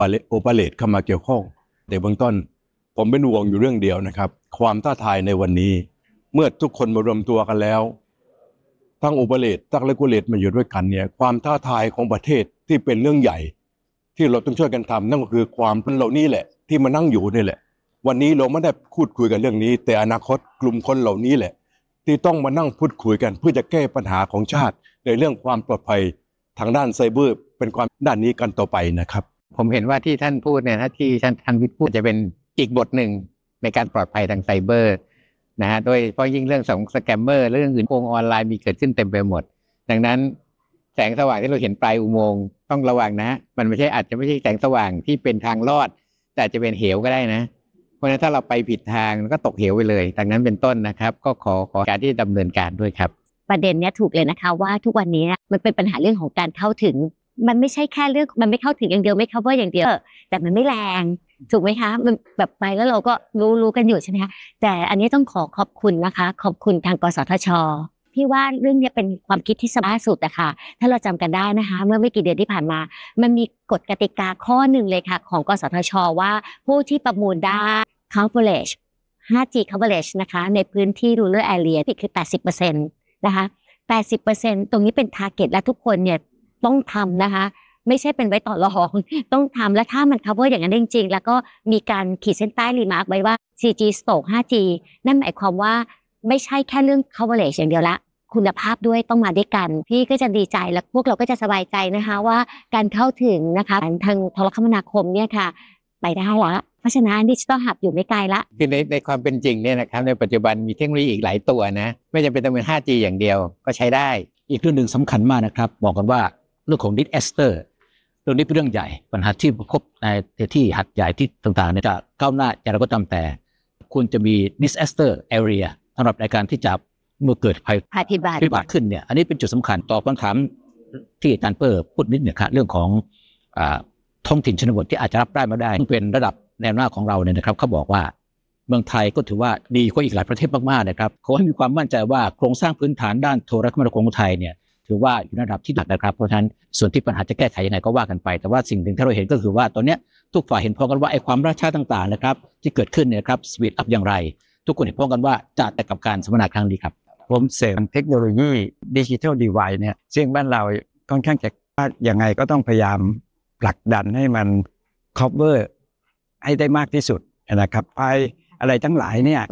โอเปเรตเข้ามาเกี่ยวข้องแต่เบื้องต้นผมเป็นห่วงอยู่เรื่องเดียวนะครับความท้าทายในวันนี้เมื่อทุกคนมารวมตัวกันแล้วทั้งโอเปเรตทั้งเรกูเลตมาอยู่ด้วยกันเนี่ยความท้าทายของประเทศที่เป็นเรื่องใหญ่ที่เราต้องช่วยกันทำนั่นก็คือความเป็นเหล่านี้แหละที่มานั่งอยู่นี่แหละวันนี้เราไม่ได้พูดคุยกันเรื่องนี้แต่อนาคตกลุ่มคนเหล่านี้แหละที่ต้องมานั่งพูดคุยกันเพื่อจะแก้ปัญหาของชาติในเรื่องความปลอดภัยทางด้านไซเบอร์เป็นความด้านนี้กันต่อไปนะครับผมเห็นว่าที่ท่านพูดเนี่ยถ้าที่ท่านวิทย์พูดจะเป็นอีกบทหนึ่งในการปลอดภัยทางไซเบอร์นะฮะโดยเฉพาะยิ่งเรื่องของสแกมเมอร์เรื่องอื่นโกงออนไลน์มีเกิดขึ้นเต็มไปหมดดังนั้นแสงสว่างที่เราเห็นปลายอุโมงค์ต้องระวังนะมันไม่ใช่อาจจะไม่ใช่แสงสว่างที่เป็นทางลอดแต่จะเป็นเหวก็ได้นะเพราะฉะนั้นถ้าเราไปผิดทางก็ตกเหวไปเลยดังนั้นเป็นต้นนะครับก็ขอการที่ดำเนินการด้วยครับประเด็นเนี้ยถูกเลยนะคะว่าทุกวันนี้มันเป็นปัญหาเรื่องของการเข้าถึงมันไม่ใช่แค่เรื่องมันไม่เข้าถึงอย่างเดียวไม่ cover อย่างเดียวแต่มันไม่แรงถูกไหมคะมันแบบไปแล้วเราก็รู้กันอยู่ใช่ไหมคะแต่อันนี้ต้องขอบคุณนะคะขอบคุณทางกสทช.พี่ว่าเรื่องนี้เป็นความคิดที่สบายสุดอะค่ะถ้าเราจำกันได้นะคะเมื่อไม่กี่เดือนที่ผ่านมามันมีกฎกติกาข้อหนึ่งเลยค่ะของกสทช.ว่าผู้ที่ประมูลได้ coverage 5G coverage นะคะในพื้นที่ rural area ที่คือ 80% นะคะ 80% ตรงนี้เป็น target และทุกคนเนี่ยต้องทำนะคะไม่ใช่เป็นไว้ต่อรองต้องทำและถ้ามัน cover อย่างนั้นจริงๆแล้วก็มีการขีดเส้นใต้รีมาร์คไว้ว่า 4G stroke 5G นั่นหมายความว่าไม่ใช่แค่เรื่อง coverage อย่างเดียวละคุณภาพด้วยต้องมาด้วยกันพี่ก็จะดีใจและพวกเราก็จะสบายใจนะคะว่าการเข้าถึงนะคะทางโทรคมนาคมเนี่ยค่ะไปได้ละเพราะฉะนั้นดิจิทัลฮับอยู่ไม่ไกลละคือในความเป็นจริงเนี่ยนะครับในปัจจุบันมีเทคโนโลยีอีกหลายตัวนะไม่จำเป็นต้องเป็น 5G อย่างเดียวก็ใช้ได้อีกเรื่องหนึ่งสำคัญมากนะครับบอกกันว่าเรื่องของ disaster เรื่องนี้เป็นเรื่องใหญ่ปัญหาที่พบในที่หัดใหญ่ที่ต่างๆเนี่ยจะก้าวหน้าอย่างไรก็ตามแต่ควรจะมี disaster area สำหรับในการที่จะเมื่อเกิดภัยพิบัติขึ้นเนี่ยอันนี้เป็นจุดสำคัญตอบคำถามที่อาจารย์เปิ้ลพูดนิดหนึ่งครับเรื่องของท้องถิ่นชนบทที่อาจจะรับได้ไม่ได้เป็นระดับแนวหน้าของเราเนี่ยนะครับเขาบอกว่าเมืองไทยก็ถือว่าดีกว่าอีกหลายประเทศมากๆนะครับเขาให้มีความมั่นใจว่าโครงสร้างพื้นฐานด้านโทรคมนาคมของไทยเนี่ยถือว่าอยู่ในระดับที่ดีนะครับเพราะฉะนั้นส่วนที่ปัญหาจะแก้ไขยังไงก็ว่ากันไปแต่ว่าสิ่งหนึ่งที่เราเห็นก็คือว่าตอนนี้ทุกฝ่ายเห็นพ้องกันว่าไอ้ความล่าช้าต่างๆนะครับที่เกิดขึ้นเนี่ยครับสปีดอัพอย่างไรทุกคนเห็นพ้องกันว่าจะแต่กับการสัมมนาครั้งนี้ครับผมเสริมเทคโนโลยีดิจิทัลดีไวซ์เนี่ยซึ่งบ้านเราค่อนข้างจะยังไงก็ต้องพยายามผลักดันให้มัน cover ให้ได้มากที่สุดนะครับไปอะไรทั้งหลายเนี่ย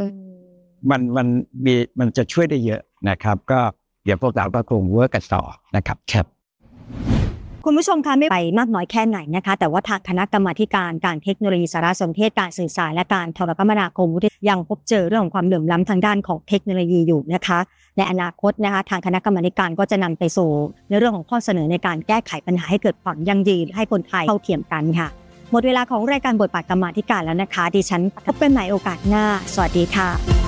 มันจะช่วยได้เยอะนะครับก็เดี๋ยวพวกเราก็คงเวิร์กกันต่อนะครับครับคุณผู้ชมคะไม่ไปมากน้อยแค่ไหนนะคะแต่ว่าทางคณะกรรมาธิการเทคโนโลยีสารสนเทศการสื่อสารและการโทรคมนาคมยังพบเจอเรื่องของความเหลื่อมล้ำทางด้านของเทคโนโลยีอยู่นะคะในอนาคตนะคะทางคณะกรรมาธิการก็จะนำไปสู่ในเรื่องของข้อเสนอในการแก้ไขปัญหาให้เกิดความยั่งยืนให้คนไทยเท่าเทียมกันค่ะหมดเวลาของรายการบทบาทกรรมาธิการแล้วนะคะดิฉันพบกันใหม่โอกาสหน้าสวัสดีค่ะ